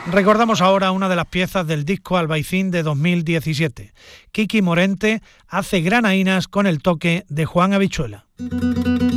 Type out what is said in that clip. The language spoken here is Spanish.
Recordamos ahora una de las piezas del disco Albaicín de 2017. Kiki Morente hace granainas con el toque de Juan Habichuela.